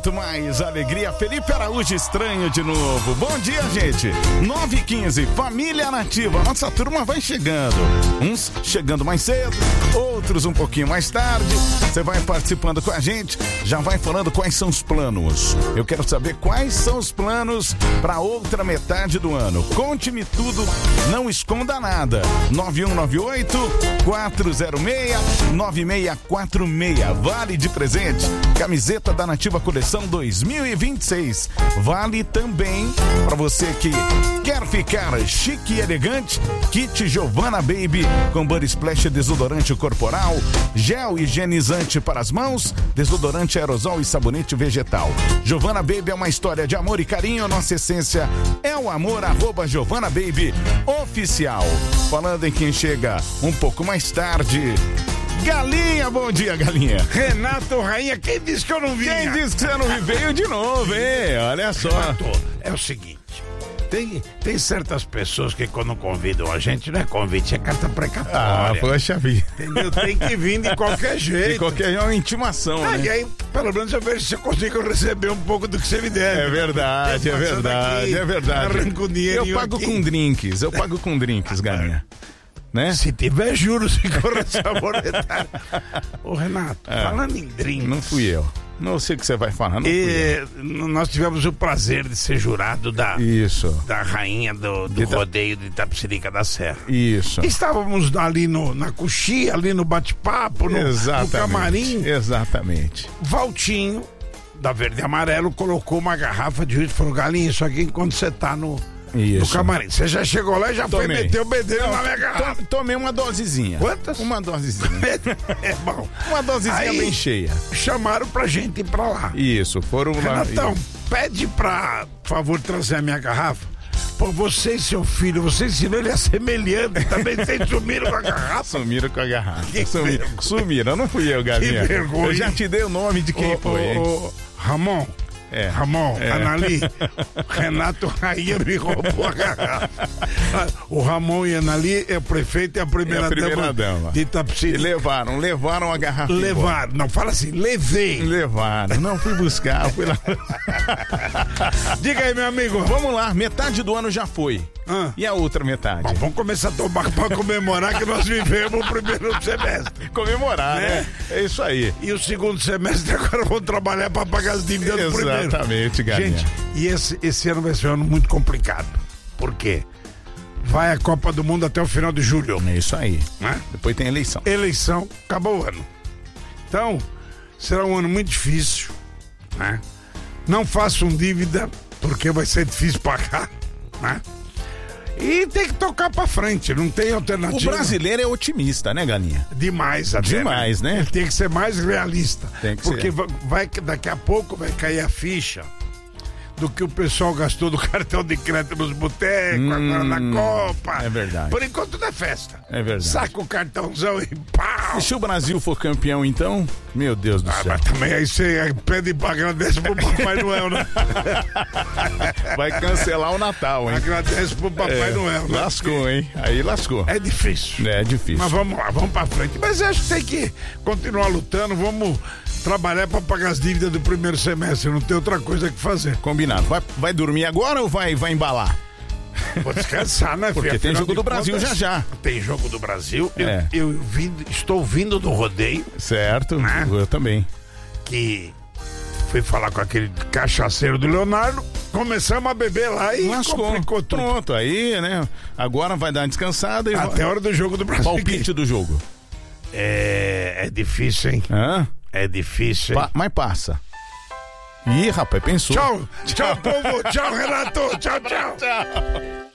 muito mais alegria. Felipe Araújo Estranho de novo. Bom dia, gente. 9h15, Família Nativa. Nossa turma vai chegando. Uns chegando mais cedo, outros um pouquinho mais tarde. Você vai participando com a gente, já vai falando quais são os planos. Eu quero saber quais são os planos para outra metade do ano. Conte-me tudo, não esconda nada. 9198-406-9646. Vale de presente, camiseta da Nativa Coleção 2026. Vale também para você que quer ficar chique e elegante, kit Giovanna Baby com Body Splash desodorante corporal, gel higienizante para as mãos, desodorante aerosol e sabonete vegetal. Giovanna Baby é uma história de amor e carinho, nossa essência é o amor. Giovanna Baby Oficial. Falando em quem chega um pouco mais tarde, Galinha, bom dia, Galinha. Renato Rainha, quem disse que eu não vinha? Quem disse que você não veio de novo, hein? Olha só. Renato, é o seguinte, tem certas pessoas que quando convidam a gente, não é convite, é carta precatória. Poxa vida. Entendeu? Tem que vir de qualquer jeito. De qualquer uma intimação, né? E aí, pelo menos eu vejo se eu consigo receber um pouco do que você me deve. É verdade, é verdade. Arranco dinheiro. Eu pago com drinks, Galinha. Né? Se tiver juros e correção monetária. Ô Renato, falando em drinks. Não fui eu. Não sei o que você vai falar. Nós tivemos o prazer de ser jurado da rainha do rodeio de Itapecerica da Serra. Isso. Estávamos ali na coxia, ali no bate-papo, no camarim. Exatamente. Valtinho, da Verde e Amarelo, colocou uma garrafa de uísque e falou: Galinha, isso aqui enquanto você tá no camarim. Você já chegou lá e já foi meter o bedelho na minha garrafa. Tomei uma dosezinha. Quantas? Uma dosezinha. É bom. Uma dosezinha aí, bem cheia. Chamaram pra gente ir pra lá. Isso, foram lá. Renatão, pede pra, por favor, trazer a minha garrafa. Pô, você e seu filho, você ensinou ele a ser meliante também, vocês sumiram com a garrafa. Sumiram com a garrafa. Sumiram, não fui eu, Galinha. Que vergonha. Eu já te dei o nome de quem foi, hein? Ramon. Anali, Renato Rainha me roubou a garrafa. O Ramon e a Anali é o prefeito e a primeira dama de Itapecerica. Levaram a garrafa. Não, fala assim, levei. Levaram, não fui buscar, fui lá. Diga aí, meu amigo. Vamos lá, metade do ano já foi. E a outra metade? Bom, vamos começar a tomar para comemorar que nós vivemos o primeiro semestre. Comemorar, né? É isso aí. E o segundo semestre agora vamos trabalhar para pagar as dívidas do primeiro. Exatamente, Galinha. Gente, e esse ano vai ser um ano muito complicado. Por quê? Vai a Copa do Mundo até o final de julho. É isso aí. Depois tem eleição. Eleição, acabou o ano. Então, será um ano muito difícil, né? Não façam dívida, porque vai ser difícil pagar, né? E tem que tocar pra frente, não tem alternativa. O brasileiro é otimista, né, Galinha? Demais, até. Demais, né? Ele tem que ser mais realista. Tem que porque ser. Daqui a pouco vai cair a ficha do que o pessoal gastou do cartão de crédito nos botecos, agora na Copa. É verdade. Por enquanto tudo é festa. É verdade. Saca o cartãozão e pau! E se o Brasil for campeão, então? Meu Deus do céu. Mas também aí você pede pra agradece pro Papai Noel, né? Vai cancelar o Natal, hein? Agradece pro Papai Noel, né? Lascou, hein? Aí lascou. É difícil. É difícil. Mas vamos lá, vamos pra frente. Mas eu acho que tem que continuar lutando, vamos trabalhar pra pagar as dívidas do primeiro semestre, não tem outra coisa que fazer. Combinado. Vai dormir agora ou vai embalar? Vou descansar, né, porque tem jogo do Brasil já. Tem jogo do Brasil. Eu estou vindo do rodeio. Certo, né? Eu também. Que fui falar com aquele cachaceiro do Leonardo, começamos a beber lá e complicou tudo. Pronto, aí, né? Agora vai dar uma descansada e até a hora do jogo do Brasil. Palpite do jogo. É difícil, hein? É difícil, hein? Mas passa. Ih, rapaz, pensou. Tchau, povo. Tchau, Renato. Tchau.